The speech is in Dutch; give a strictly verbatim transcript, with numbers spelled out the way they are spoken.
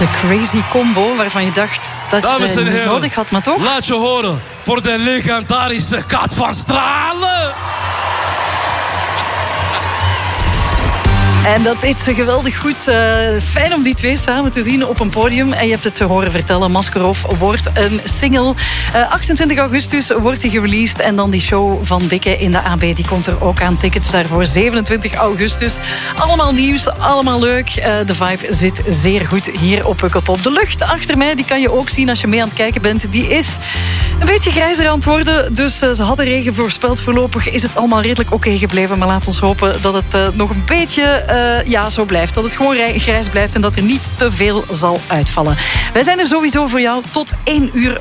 De crazy combo waarvan je dacht dat Dames je en niet heren, nodig had, maar toch? laat je horen voor de legendarische Kat van Stralen. En dat deed ze geweldig goed. Uh, fijn om die twee samen te zien op een podium. En je hebt het ze horen vertellen, Maskerov wordt een single. Uh, achtentwintig augustus wordt die gereleased. En dan die show van Dikke in de A B, die komt er ook aan. Tickets daarvoor zevenentwintig augustus. Allemaal nieuws, allemaal leuk. Uh, de vibe zit zeer goed hier op Pukkelpop. De lucht achter mij, die kan je ook zien als je mee aan het kijken bent. Die is een beetje grijzer aan het worden. Dus uh, ze hadden regen voorspeld. Voorlopig is het allemaal redelijk oké okay gebleven. Maar laat ons hopen dat het uh, nog een beetje... Uh, ja, zo blijft. Dat het gewoon grijs blijft en dat er niet te veel zal uitvallen. Wij zijn er sowieso voor jou tot één uur